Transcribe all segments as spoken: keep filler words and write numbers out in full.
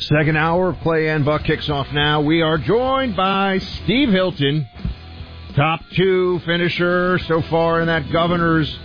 Second hour of Clay and Buck kicks off now. We are joined by Steve Hilton, top two finisher so far in that governor's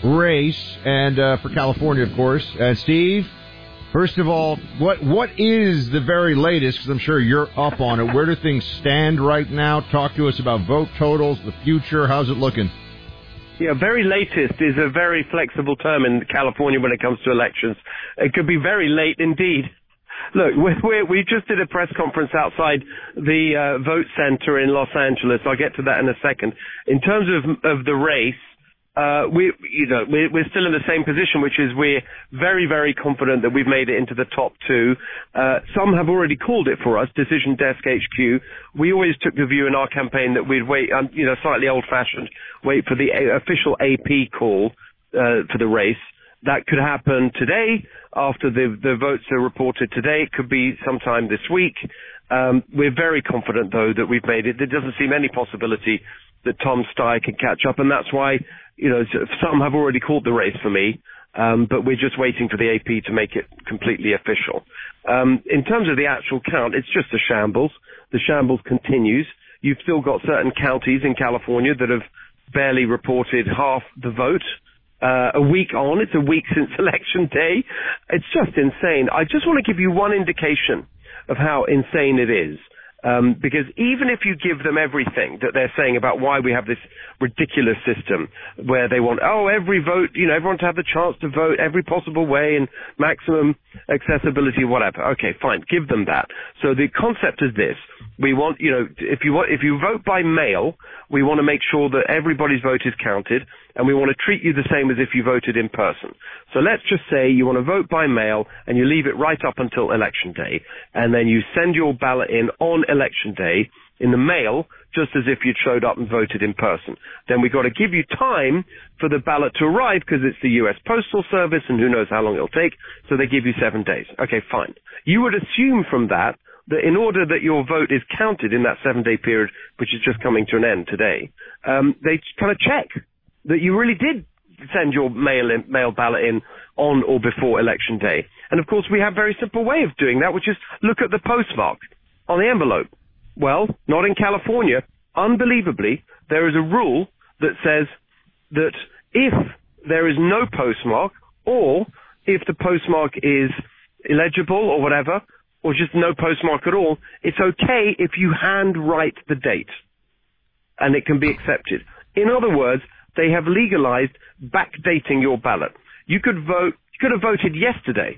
race, and uh, for California, of course. Uh, Steve, first of all, what what is the very latest, because I'm sure you're up on it, where do things stand right now? Talk to us about vote totals, the future. How's it looking? Yeah, very latest is a very flexible term in California when it comes to elections. It could be very late indeed. Look, we're, we're, we just did a press conference outside the uh, vote center in Los Angeles. I'll get to that in a second. In terms of of the race, uh, we you know we're, we're still in the same position, which is we're very very confident that we've made it into the top two. Uh, some have already called it for us. Decision Desk H Q. We always took the view in our campaign that we'd wait, um, you know, slightly old-fashioned, wait for the a- official A P call uh, for the race. That could happen today after the, the votes are reported today. It could be sometime this week. Um, we're very confident, though, that we've made it. There doesn't seem any possibility that Tom Steyer can catch up, and that's why, you know, some have already called the race for me, um, but we're just waiting for the A P to make it completely official. Um, in terms of the actual count, it's just a shambles. The shambles continues. You've still got certain counties in California that have barely reported half the vote. Uh, a week on, it's a week since Election Day. It's just insane. I just want to give you one indication of how insane it is. Um, because even if you give them everything that they're saying about why we have this ridiculous system where they want, oh, every vote, you know, everyone to have the chance to vote every possible way and maximum accessibility, whatever. Okay, fine. Give them that. So the concept is this. We want, you know, if you want, if you vote by mail, we want to make sure that everybody's vote is counted, and we want to treat you the same as if you voted in person. So let's just say you want to vote by mail, and you leave it right up until Election Day, and then you send your ballot in on Election Day in the mail, just as if you'd showed up and voted in person. Then we've got to give you time for the ballot to arrive because it's the U S Postal Service, and who knows how long it'll take, so they give you seven days. Okay, fine. You would assume from that that in order that your vote is counted in that seven-day period, which is just coming to an end today, um, they kind of check that you really did send your mail in, mail ballot in on or before Election Day. And, of course, we have a very simple way of doing that, which is look at the postmark on the envelope. Well, not in California. Unbelievably, there is a rule that says that if there is no postmark, or if the postmark is illegible or whatever, or just no postmark at all, it's okay if you handwrite the date, and it can be accepted. In other words, they have legalized backdating your ballot. You could vote, you could have voted yesterday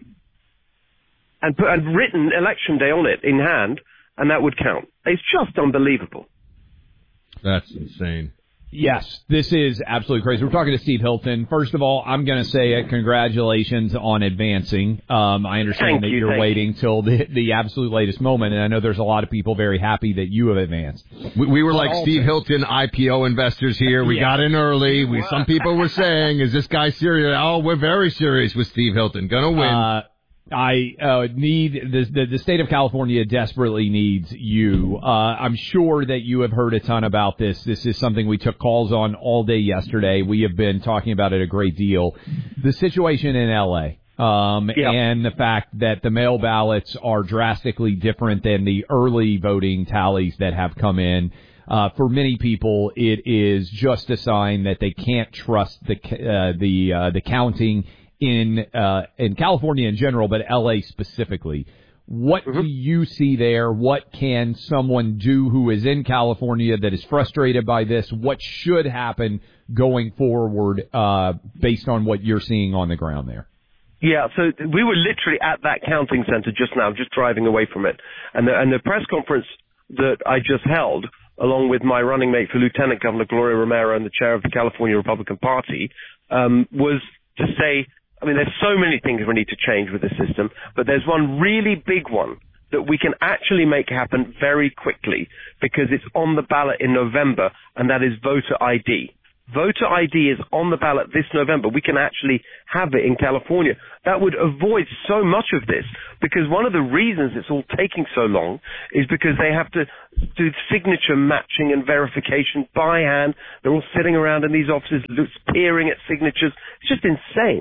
and put, and written Election Day on it in hand, and that would count. It's just unbelievable. That's insane. Yes, this is absolutely crazy. We're talking to Steve Hilton. First of all, I'm going to say uh, congratulations on advancing. Um, I understand Thank that you, you're waiting you. till the, the absolute latest moment, and I know there's a lot of people very happy that you have advanced. We, we were but like also, Steve Hilton I P O investors here. We yeah. got in early. We Some people were saying, is this guy serious? Oh, we're very serious with Steve Hilton. Going to win. Uh, I uh, need the, the the state of California desperately needs you. Uh, I'm sure that you have heard a ton about this. This is something we took calls on all day yesterday. We have been talking about it a great deal. The situation in L A. Um, yeah. and the fact that the mail ballots are drastically different than the early voting tallies that have come in. Uh, for many people, it is just a sign that they can't trust the uh, the uh, the counting in uh, in California in general, but L A specifically. What mm-hmm. do you see there? What can someone do who is in California that is frustrated by this? What should happen going forward uh, based on what you're seeing on the ground there? Yeah, so we were literally at that counting center just now, just driving away from it. And the, and the press conference that I just held, along with my running mate for Lieutenant Governor Gloria Romero and the chair of the California Republican Party, um, was to say, I mean, there's so many things we need to change with the system, but there's one really big one that we can actually make happen very quickly because it's on the ballot in November, and that is voter I D. Voter I D is on the ballot this November. We can actually have it in California. That would avoid so much of this, because one of the reasons it's all taking so long is because they have to do signature matching and verification by hand. They're all sitting around in these offices peering at signatures. It's just insane.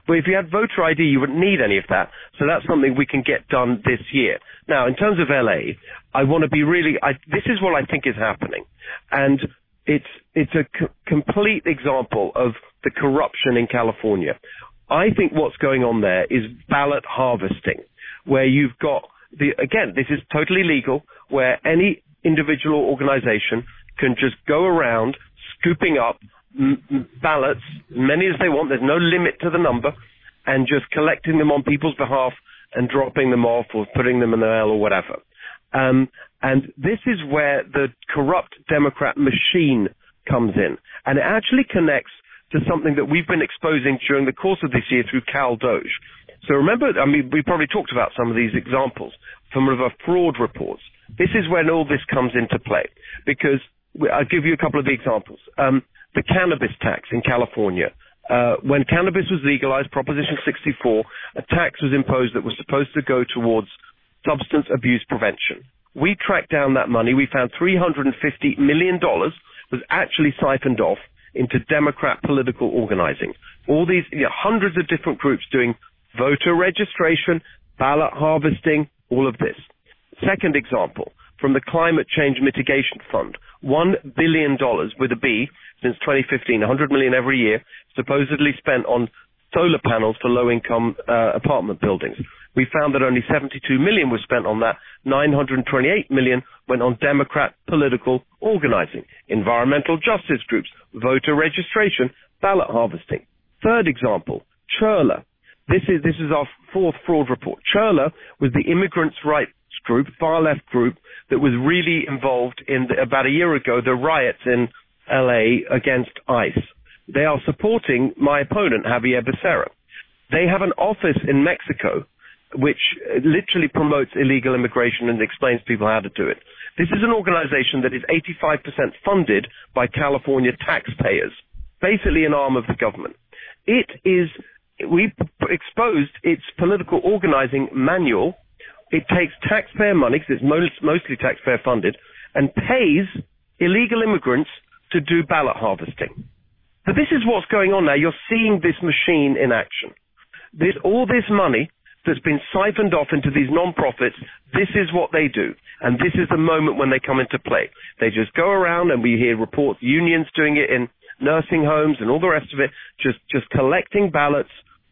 But if you had voter I D, you wouldn't need any of that. So that's something we can get done this year. Now, in terms of L A, I want to be really, I, this is what I think is happening. And it's, it's a c- complete example of the corruption in California. I think what's going on there is ballot harvesting, where you've got the, again, this is totally legal, where any individual organization can just go around scooping up m- ballots, many as they want. There's no limit to the number, and just collecting them on people's behalf and dropping them off or putting them in the mail or whatever. Um, and this is where the corrupt Democrat machine comes in, and it actually connects to something that we've been exposing during the course of this year through Cal Doge. So remember, I mean, we probably talked about some of these examples from one of our fraud reports. This is when all this comes into play, because I'll give you a couple of the examples. Um, the cannabis tax in California. Uh, when cannabis was legalized, Proposition sixty-four, a tax was imposed that was supposed to go towards substance abuse prevention. We tracked down that money. We found three hundred fifty million dollars was actually siphoned off into Democrat political organizing. All these, you know, hundreds of different groups doing voter registration, ballot harvesting, all of this. Second example, from the Climate Change Mitigation Fund, one billion dollars with a B since twenty fifteen, one hundred million dollars every year, supposedly spent on solar panels for low-income uh, apartment buildings. We found that only seventy-two million dollars was spent on that. nine hundred twenty-eight million dollars went on Democrat political organizing, environmental justice groups, voter registration, ballot harvesting. Third example, Chirla. This is, this is our fourth fraud report. Chirla was the immigrants' rights group, far-left group, that was really involved in, the, about a year ago, the riots in L A against ICE. They are supporting my opponent, Javier Becerra. They have an office in Mexico which literally promotes illegal immigration and explains people how to do it. This is an organization that is eighty-five percent funded by California taxpayers, basically an arm of the government. It is, we exposed its political organizing manual. It takes taxpayer money, because it's most, mostly taxpayer funded, and pays illegal immigrants to do ballot harvesting. But this is what's going on now. You're seeing this machine in action. This, all this money that's been siphoned off into these non-profits, this is what they do. And this is the moment when they come into play. They just go around, and we hear reports, unions doing it in nursing homes and all the rest of it, just, just collecting ballots,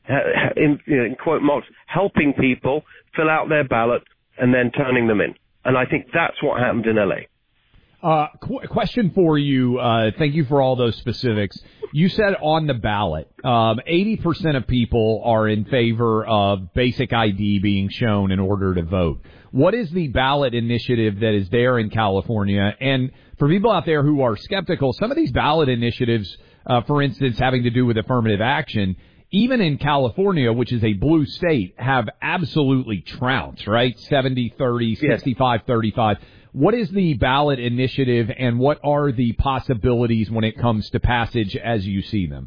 in, you know, in quote marks, helping people fill out their ballot and then turning them in. And I think that's what happened in L A. Uh, qu- question for you. Uh, thank you for all those specifics. You said on the ballot, um, eighty percent of people are in favor of basic I D being shown in order to vote. What is the ballot initiative that is there in California? And for people out there who are skeptical, some of these ballot initiatives, uh, for instance, having to do with affirmative action, even in California, which is a blue state, have absolutely trounced, right? seventy thirty, sixty-five thirty-five. What is the ballot initiative, and what are the possibilities when it comes to passage as you see them?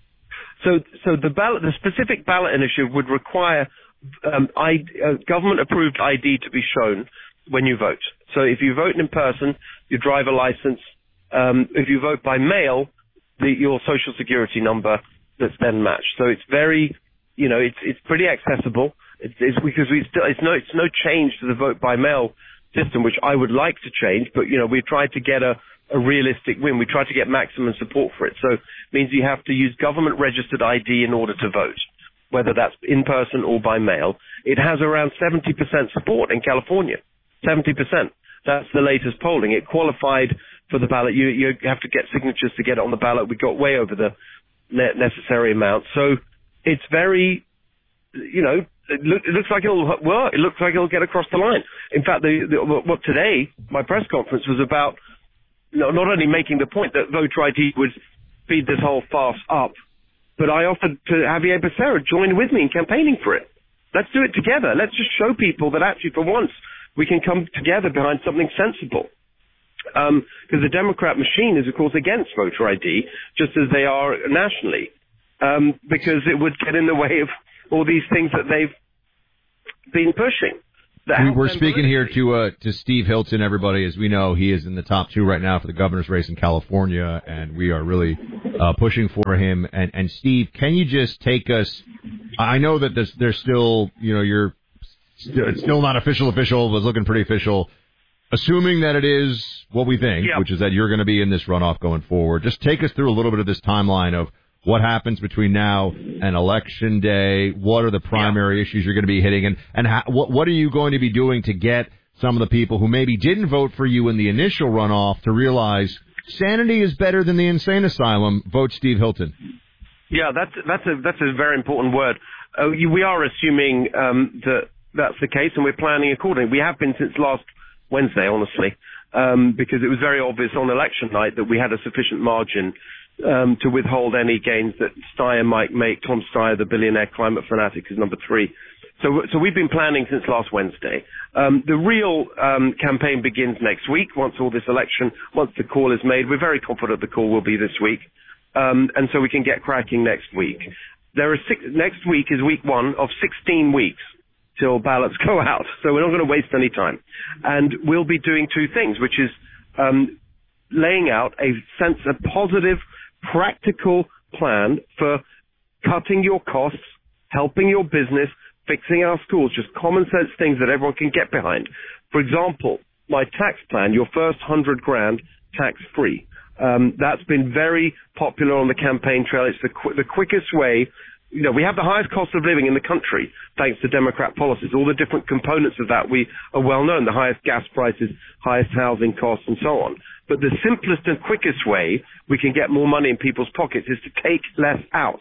So, so the ballot, the specific ballot initiative would require um, I, uh, government-approved I D to be shown when you vote. So, if you vote in person, your driver license. Um, if you vote by mail, the, your social security number that's then matched. So, it's very, you know, it's it's pretty accessible. It's, it's because we still, it's no, it's no change to the vote by mail system, which I would like to change, but, you know, we tried to get a, a realistic win. We tried to get maximum support for it. So it means you have to use government-registered I D in order to vote, whether that's in person or by mail. It has around seventy percent support in California, seventy percent. That's the latest polling. It qualified for the ballot. You, you have to get signatures to get it on the ballot. We got way over the necessary amount. So it's very, you know, It, look, it looks like it'll work. It looks like it'll get across the line. In fact, the, the, what today, my press conference was about, you know, not only making the point that voter I D would speed this whole farce up, but I offered to Javier Becerra join with me in campaigning for it. Let's do it together. Let's just show people that actually, for once, we can come together behind something sensible. Because um, the Democrat machine is, of course, against voter I D, just as they are nationally, um, because it would get in the way of all these things that they've been pushing. We were speaking here to uh, to Steve Hilton, everybody. As we know, he is in the top two right now for the governor's race in California, and we are really uh, pushing for him. And, and Steve, can you just take us? I know that there's, there's still, you know, you're it's still not official, official, but looking pretty official. Assuming that it is what we think, yep. which is that you're going to be in this runoff going forward. Just take us through a little bit of this timeline of what happens between now and Election Day. What are the primary yep. issues you're going to be hitting, and and how, what what are you going to be doing to get some of the people who maybe didn't vote for you in the initial runoff to realize sanity is better than the insane asylum? Vote Steve Hilton. Yeah, that's that's a that's a very important word. Uh, you, we are assuming um, that that's the case, and we're planning accordingly. We have been since last Wednesday, honestly, um, because it was very obvious on election night that we had a sufficient margin um, to withhold any gains that Steyer might make. Tom Steyer, the billionaire climate fanatic, is number three. So, so we've been planning since last Wednesday. Um, the real um, campaign begins next week once all this election, once the call is made. We're very confident the call will be this week, um, and so we can get cracking next week. There are six, next week is week one of sixteen weeks till ballots go out, so we're not going to waste any time. And we'll be doing two things, which is um, laying out a sense of positive, practical plan for cutting your costs, helping your business, fixing our schools, just common sense things that everyone can get behind. For example, my tax plan, your first hundred grand tax-free. Um, that's been very popular on the campaign trail. It's the, qu- the quickest way. You know, we have the highest cost of living in the country thanks to Democrat policies. All the different components of that we are well known, the highest gas prices, highest housing costs, and so on. But the simplest and quickest way we can get more money in people's pockets is to take less out.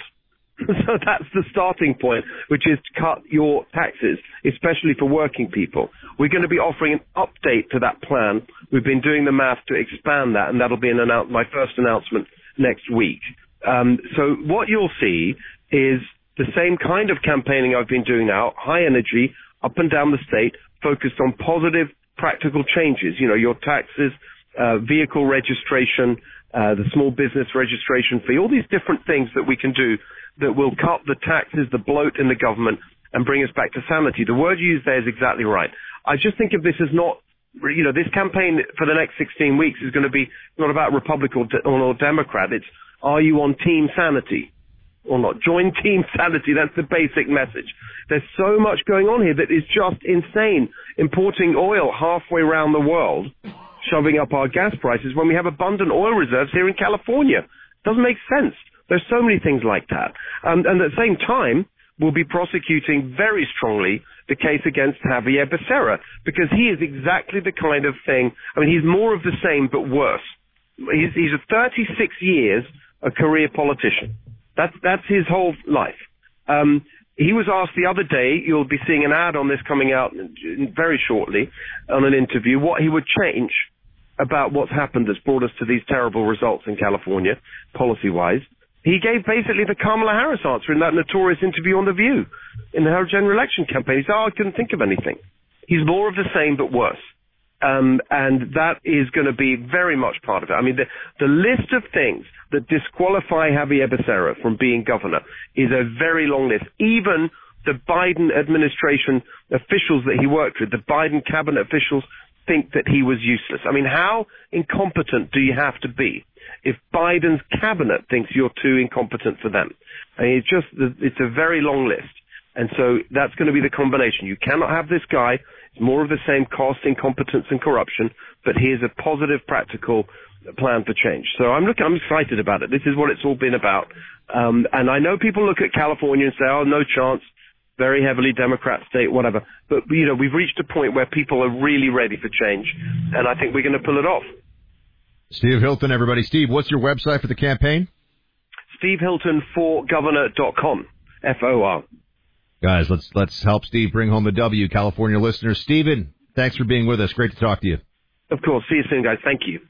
So that's the starting point, which is to cut your taxes, especially for working people. We're going to be offering an update to that plan. We've been doing the math to expand that, and that'll be an annou- my first announcement next week. Um, so what you'll see is the same kind of campaigning I've been doing now, high energy, up and down the state, focused on positive, practical changes. You know, your taxes, uh, vehicle registration, uh, the small business registration fee, all these different things that we can do that will cut the taxes, the bloat in the government, and bring us back to sanity. The word you used there is exactly right. I just think of this as not, you know, this campaign for the next sixteen weeks is going to be not about Republican or Democrat. It's, are you on team sanity or not? Join team sanity. That's the basic message. There's so much going on here that is just insane. Importing oil halfway around the world, shoving up our gas prices when we have abundant oil reserves here in California. Doesn't make sense. There's so many things like that. Um, and at the same time, we'll be prosecuting very strongly the case against Javier Becerra, because he is exactly the kind of thing, I mean, he's more of the same but worse. He's, he's a thirty-six years a career politician. That's, that's his whole life. Um, he was asked the other day, you'll be seeing an ad on this coming out very shortly on an interview, what he would change about what's happened that's brought us to these terrible results in California, policy-wise. He gave basically the Kamala Harris answer in that notorious interview on The View in her general election campaign. He said, oh, I couldn't think of anything. He's more of the same but worse. Um, and that is going to be very much part of it. I mean, the, the list of things that disqualify Javier Becerra from being governor is a very long list. Even the Biden administration officials that he worked with, the Biden cabinet officials, think that he was useless. I mean, how incompetent do you have to be if Biden's cabinet thinks you're too incompetent for them? I mean, it's just, it's a very long list. And so that's going to be the combination. You cannot have this guy. It's more of the same cost, incompetence, and corruption, but here's a positive, practical plan for change. So I'm looking, I'm excited about it. This is what it's all been about. Um, and I know people look at California and say, oh, no chance, very heavily Democrat state, whatever. But, you know, we've reached a point where people are really ready for change, and I think we're going to pull it off. Steve Hilton, everybody. Steve, what's your website for the campaign? steve hilton for governor dot com, F O R. Guys, let's let's help Steve bring home the W. California listeners. Stephen, thanks for being with us. Great to talk to you. Of course. See you soon, guys. Thank you.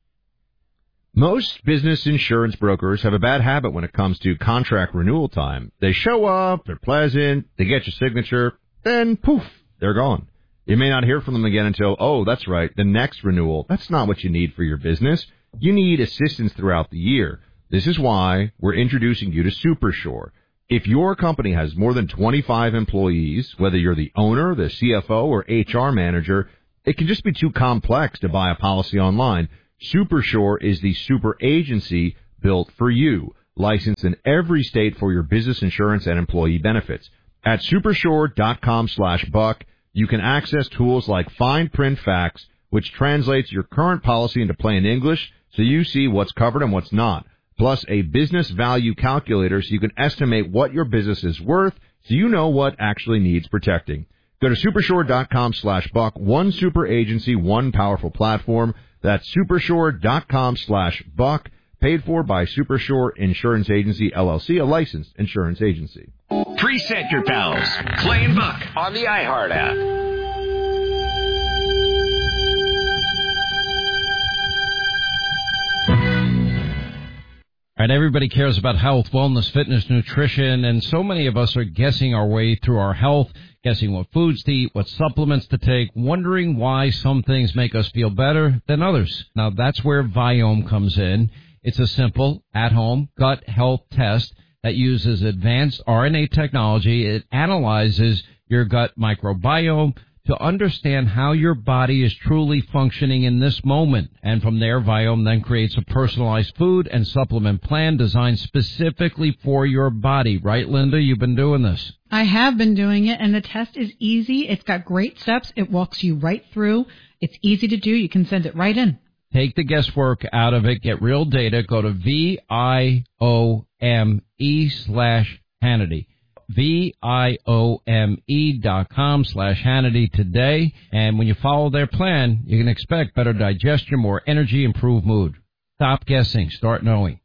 Most business insurance brokers have a bad habit when it comes to contract renewal time. They show up, they're pleasant, they get your signature, then poof, they're gone. You may not hear from them again until, oh, that's right, the next renewal. That's not what you need for your business. You need assistance throughout the year. This is why we're introducing you to SuperSure. If your company has more than twenty-five employees, whether you're the owner, the C F O, or H R manager, it can just be too complex to buy a policy online. Supersure is the super agency built for you, licensed in every state for your business insurance and employee benefits. At supersure.com slash buck, you can access tools like fine print facts, which translates your current policy into plain English so you see what's covered and what's not. Plus a business value calculator so you can estimate what your business is worth so you know what actually needs protecting. Go to supersure.com slash buck. One super agency, one powerful platform. That's supersure.com slash buck. Paid for by Supersure Insurance Agency, L L C, a licensed insurance agency. Preset your pals. Clay and Buck on the iHeart app. All right, everybody cares about health, wellness, fitness, nutrition, and so many of us are guessing our way through our health, guessing what foods to eat, what supplements to take, wondering why some things make us feel better than others. Now, that's where Viome comes in. It's a simple, at-home gut health test that uses advanced R N A technology. It analyzes your gut microbiome to understand how your body is truly functioning in this moment. And from there, Viome then creates a personalized food and supplement plan designed specifically for your body. Right, Linda? You've been doing this. I have been doing it, and the test is easy. It's got great steps. It walks you right through. It's easy to do. You can send it right in. Take the guesswork out of it. Get real data. Go to V I O M E slash Hannity. V I O M E dot com slash Hannity today. And when you follow their plan, you can expect better digestion, more energy, improved mood. Stop guessing. Start knowing.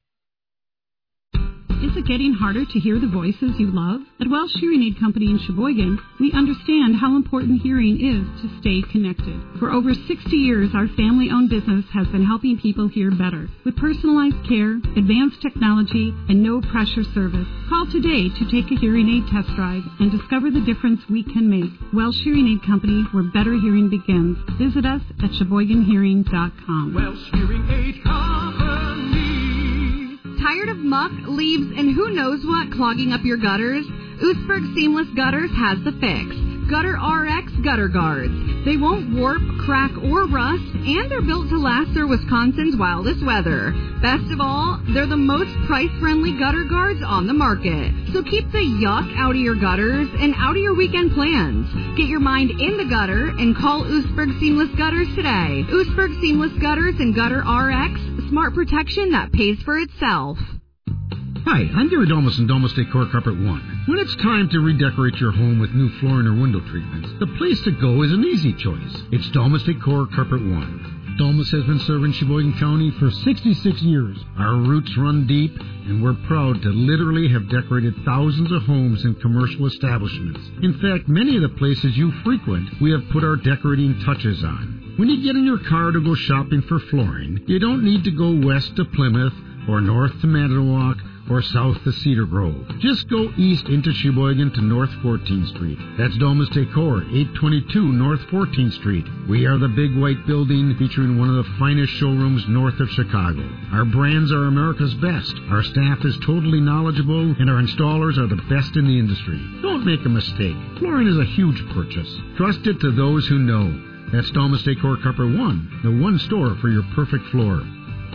Is it getting harder to hear the voices you love? At Welsh Hearing Aid Company in Sheboygan, we understand how important hearing is to stay connected. For over sixty years, our family-owned business has been helping people hear better. With personalized care, advanced technology, and no-pressure service. Call today to take a hearing aid test drive and discover the difference we can make. Welsh Hearing Aid Company, where better hearing begins. Visit us at sheboygan hearing dot com. Welsh Hearing Aid Company. Tired of muck, leaves, and who knows what clogging up your gutters? Oostburg Seamless Gutters has the fix. Gutter R X Gutter Guards. They won't warp, crack, or rust, and they're built to last through Wisconsin's wildest weather. Best of all, they're the most price-friendly gutter guards on the market. So keep the yuck out of your gutters and out of your weekend plans. Get your mind in the gutter and call Oostburg Seamless Gutters today. Oostburg Seamless Gutters and Gutter R X, smart protection that pays for itself. Hi, I'm Gary Domus and Domus Decor Carpet One. When it's time to redecorate your home with new flooring or window treatments, the place to go is an easy choice. It's Domus Decor Carpet One. Domus has been serving Sheboygan County for sixty-six years. Our roots run deep, and we're proud to literally have decorated thousands of homes and commercial establishments. In fact, many of the places you frequent, we have put our decorating touches on. When you get in your car to go shopping for flooring, you don't need to go west to Plymouth or north to Manitowoc or south to Cedar Grove. Just go east into Sheboygan to North fourteenth Street. That's Domus Decor, eight twenty-two North fourteenth Street. We are the big white building featuring one of the finest showrooms north of Chicago. Our brands are America's best. Our staff is totally knowledgeable, and our installers are the best in the industry. Don't make a mistake. Flooring is a huge purchase. Trust it to those who know. That's Domus Decor Carpet One, the one store for your perfect floor.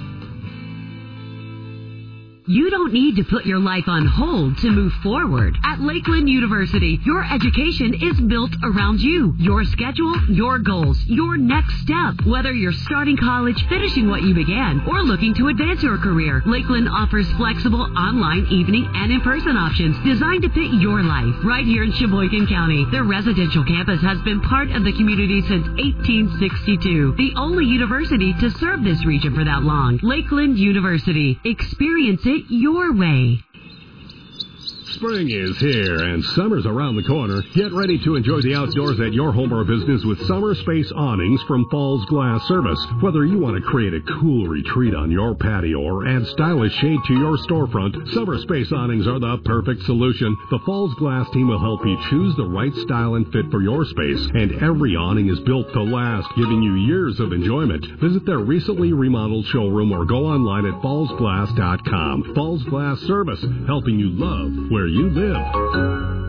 You don't need to put your life on hold to move forward. At Lakeland University, your education is built around you, your schedule, your goals, your next step. Whether you're starting college, finishing what you began, or looking to advance your career, Lakeland offers flexible online, evening, and in-person options designed to fit your life. Right here in Sheboygan County, their residential campus has been part of the community since eighteen sixty-two. The only university to serve this region for that long. Lakeland University. Experience it your way. Spring is here and summer's around the corner. Get ready to enjoy the outdoors at your home or business with Summer Space Awnings from Falls Glass Service. Whether you want to create a cool retreat on your patio or add stylish shade to your storefront, Summer Space Awnings are the perfect solution. The Falls Glass team will help you choose the right style and fit for your space, and every awning is built to last, giving you years of enjoyment. Visit their recently remodeled showroom or go online at falls glass dot com. Falls Glass Service, helping you love where you live.